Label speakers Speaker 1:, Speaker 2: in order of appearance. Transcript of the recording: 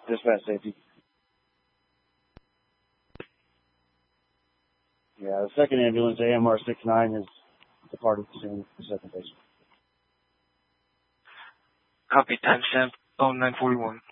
Speaker 1: Dispatch safety. Yeah, the second ambulance, AMR 69, has departed the scene, the second patient.
Speaker 2: Copy, timestamp 0941.